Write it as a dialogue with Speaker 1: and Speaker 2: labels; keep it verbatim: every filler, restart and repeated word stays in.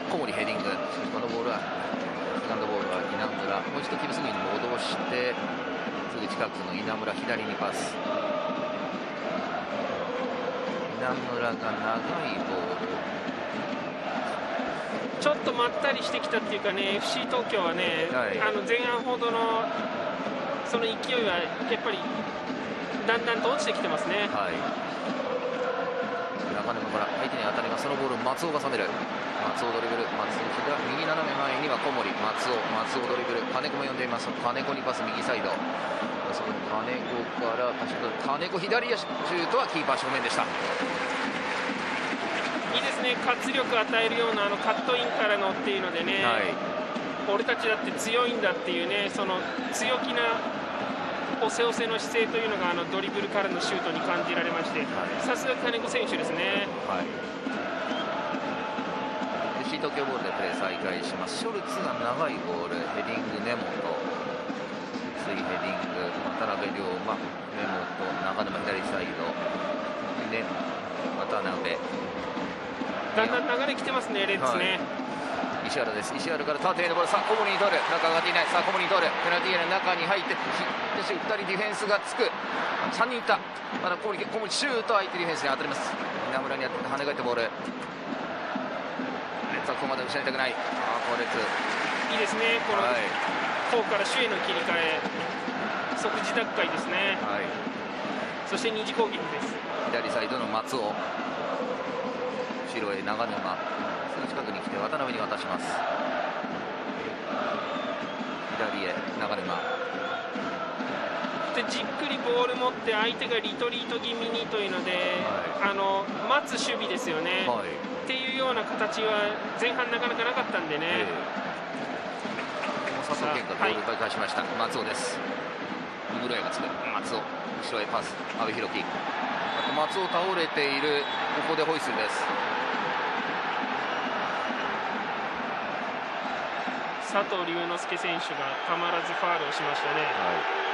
Speaker 1: 小森ヘディング、このボールはセカンドボールは稲村、もう一度キム・スギに戻してすぐ近くの稲村、左にパス。稲村が長いボール、
Speaker 2: ちょっとまったりしてきたっていうかね、エフシー 東京はね、はい、あの前半ほどのその勢いはやっぱりだんだんと落ちてきてますね。
Speaker 1: はい、中沼から相手に当たります。そのボール松尾が収める。松尾ドリブル、松尾左右斜め前には小森、松尾、松尾ドリブル、金子も呼んでいます。金子にパス右サイド、その金子から金子左足シュートはキーパー正面でした。
Speaker 2: いいですね、活力与えるようなあのカットインからのっていうのでね、はい、俺たちだって強いんだっていうね、その強気な押せ押せの姿勢というのがあのドリブルからのシュートに感じられまして、さすが金子選手ですね。はい、
Speaker 1: エフシー 東京ボールでプレー再開します。ショルツが長いボール、ヘディング根本、ついヘディング渡辺龍馬、根本、長沼左サイドで渡辺、
Speaker 2: だんだん流れ来てますね、レッツね。
Speaker 1: はい、石原です。石原から縦へのボール、さあ小森に通る、中が上がっていない、さあ小森に通る、ペナルティーエリアの中に入ってふたりディフェンスがつく、さんにんいた、まだ小森、小森シュート、相手ディフェンスに当たります。稲村に当たって跳ね返ってボール、レッツはここまで失いたくない。あこれレッツ
Speaker 2: いいですね、この攻から守への切り替え、即時奪回ですね。はい、そして二次攻撃です。
Speaker 1: 左サイドの松尾、後ろへ長沼、すぐ近くに来て渡辺に渡します。左へ長沼
Speaker 2: でじっくりボール持って相手がリトリート気味にというので、はい、あの待つ守備ですよね、はい、っていうような形は前半なかなかなかったんでね、え
Speaker 1: ー、佐藤健がボール奪い返しました。はい、松尾です。イブロヤがつく、松尾後ろへパス、阿部寛樹、松尾倒れている、ここでホイッスルです。
Speaker 2: 佐藤龍之介選手がたまらずファウルをしましたね。はい、